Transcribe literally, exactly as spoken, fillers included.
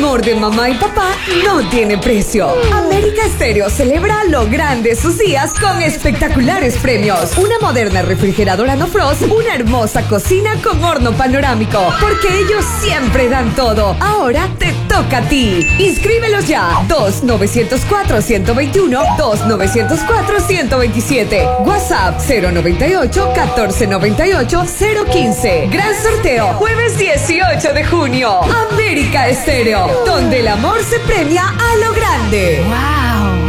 amor de mamá y papá no tiene precio. América Estéreo celebra lo grande sus días con espectaculares premios. Una moderna refrigeradora no frost, una hermosa cocina con horno panorámico, porque ellos siempre dan todo. Ahora te toca a ti. Inscríbelos ya. dos nueve cero cuatro, uno dos uno, dos nueve cero cuatro, uno dos siete. WhatsApp cero nueve ocho, uno cuatro nueve ocho, cero uno cinco. Gran sorteo, jueves dieciocho de junio. América Estéreo, donde el amor se premia a lo grande. ¡Wow!